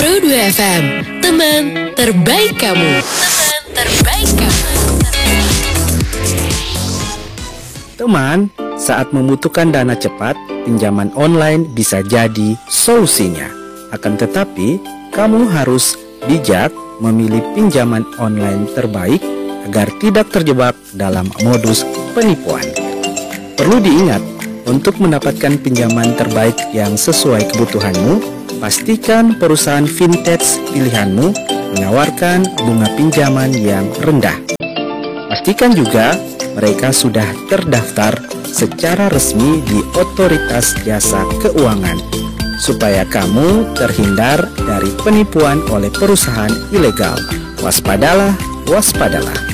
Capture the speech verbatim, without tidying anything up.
Pro dua F M, teman terbaik kamu. Teman terbaik kamu. Teman, saat membutuhkan dana cepat, pinjaman online bisa jadi solusinya. Akan tetapi, kamu harus bijak memilih pinjaman online terbaik agar tidak terjebak dalam modus penipuan. Perlu diingat, untuk mendapatkan pinjaman terbaik yang sesuai kebutuhanmu, pastikan perusahaan fintech pilihanmu menawarkan bunga pinjaman yang rendah. Pastikan juga mereka sudah terdaftar secara resmi di Otoritas Jasa Keuangan, supaya kamu terhindar dari penipuan oleh perusahaan ilegal. Waspadalah, waspadalah.